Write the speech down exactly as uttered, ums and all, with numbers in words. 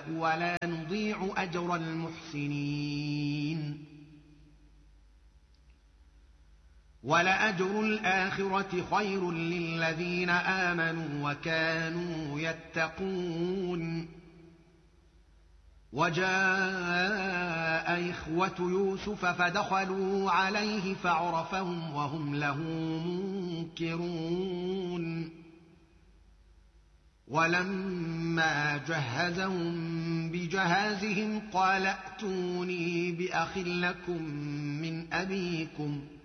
ولا نضيع أجر المحسنين ولأجر الآخرة خير للذين آمنوا وكانوا يتقون وجاء إخوة يوسف فدخلوا عليه فعرفهم وهم له منكرون ولما جهزهم بجهازهم قال ائتوني بأخ لكم من أبيكم